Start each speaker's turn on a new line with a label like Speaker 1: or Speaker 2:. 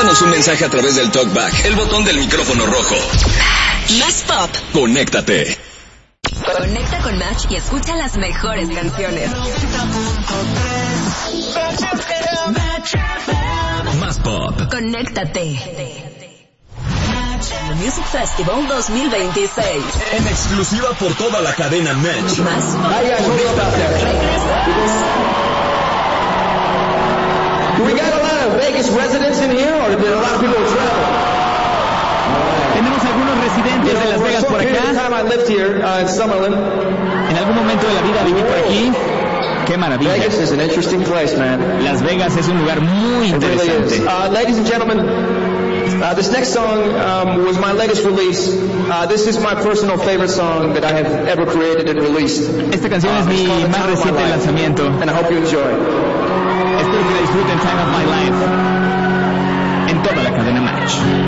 Speaker 1: Mándanos un mensaje a través del TalkBack, el botón del micrófono rojo.
Speaker 2: Más pop.
Speaker 1: Conéctate.
Speaker 2: Conecta con Match y escucha las mejores canciones.
Speaker 1: Más pop.
Speaker 2: Conéctate. Music Festival 2026.
Speaker 1: En exclusiva por toda la cadena Match.
Speaker 2: Más pop.
Speaker 3: Do we got a lot of Vegas residents in here, or did a lot of people travel?
Speaker 4: Tenemos algunos residentes de Las Vegas por acá.
Speaker 3: I lived here in Summerlin.
Speaker 4: En algún momento de la vida viví por aquí. ¡Qué maravilla!
Speaker 3: Vegas is an interesting place, man.
Speaker 4: Las Vegas es un lugar muy
Speaker 3: It really
Speaker 4: interesante.
Speaker 3: is. Ladies and gentlemen, this next song was my latest release. This is my personal favorite song that I have ever created and released.
Speaker 4: Esta canción es mi más reciente lanzamiento.
Speaker 3: And I hope you enjoy.
Speaker 4: Espero que la disfruten. Time of My Life en toda la cadena Match.